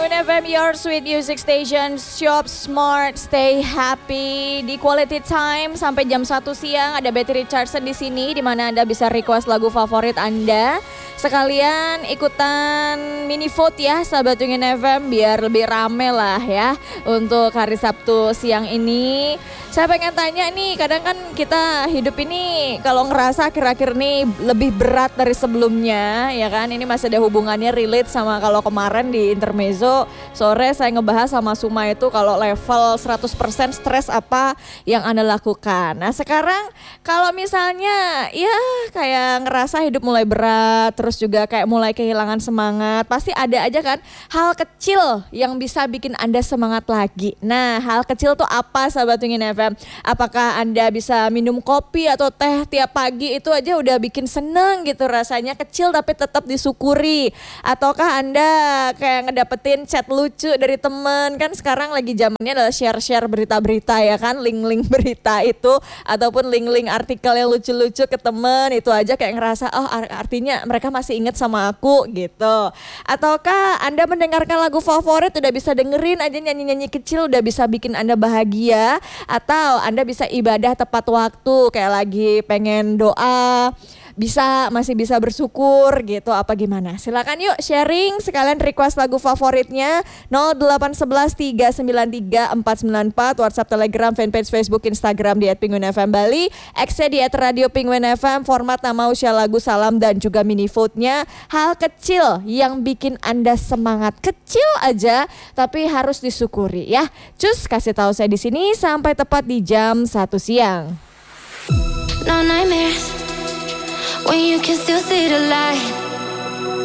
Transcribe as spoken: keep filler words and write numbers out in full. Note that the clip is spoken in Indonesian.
Penguin F M, your sweet music station. Shop smart, stay happy. Di quality time sampai jam satu siang ada Betty Richardson di sini, di mana Anda bisa request lagu favorit Anda. Sekalian ikutan mini vote ya, sahabat Penguin F M, biar lebih rame lah ya untuk hari Sabtu siang ini. Saya pengen tanya nih, kadang kan kita hidup ini kalau ngerasa akhir-akhir ini lebih berat dari sebelumnya, ya kan? Ini masih ada hubungannya relate sama kalau kemarin di intermezzo sore saya ngebahas sama Suma itu kalau level seratus persen stres apa yang Anda lakukan. Nah sekarang kalau misalnya ya kayak ngerasa hidup mulai berat, terus juga kayak mulai kehilangan semangat, pasti ada aja kan hal kecil yang bisa bikin Anda semangat lagi. Nah hal kecil tuh apa, sahabat Penguin F M? Apakah Anda bisa minum kopi atau teh tiap pagi, itu aja udah bikin seneng gitu, rasanya kecil tapi tetap disyukuri. Ataukah Anda kayak ngedapetin chat lucu dari temen, kan sekarang lagi zamannya adalah share-share berita-berita ya kan, link-link berita itu ataupun link-link artikel yang lucu-lucu ke temen, itu aja kayak ngerasa oh artinya mereka masih inget sama aku gitu. Ataukah Anda mendengarkan lagu favorit udah bisa dengerin aja nyanyi-nyanyi kecil udah bisa bikin Anda bahagia. Atau Anda bisa ibadah tepat waktu, kayak lagi pengen doa bisa masih bisa bersyukur gitu, apa gimana? Silakan yuk sharing, sekalian request lagu favoritnya. Nol delapan satu satu tiga sembilan tiga empat sembilan empat, WhatsApp, Telegram, fanpage Facebook, Instagram di et penguin f m bali, X-nya di et radio penguin f m, format nama, usia, lagu, salam, dan juga mini vote-nya. Hal kecil yang bikin Anda semangat, kecil aja tapi harus disyukuri ya. Cus kasih tahu saya di sini sampai tepat di jam satu siang. No nightmares when you can still see the light.